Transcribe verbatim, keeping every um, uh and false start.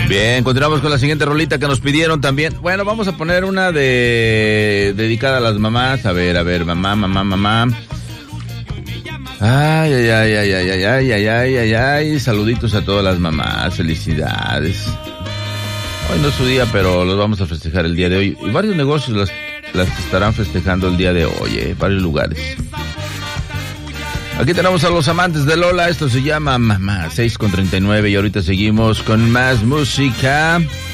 Bien, continuamos con la siguiente rolita que nos pidieron también. Bueno, vamos a poner una de dedicada a las mamás. A ver, a ver, mamá, mamá, mamá. Ay, ay, ay, ay, ay, ay, ay, ay, ay, ay, ay. Saluditos a todas las mamás, felicidades. Hoy no es su día, pero los vamos a festejar el día de hoy. Y varios negocios las, las estarán festejando el día de hoy, eh, varios lugares. Aquí tenemos a los amantes de Lola, esto se llama Mamá, seis con treinta y nueve, y ahorita seguimos con más música.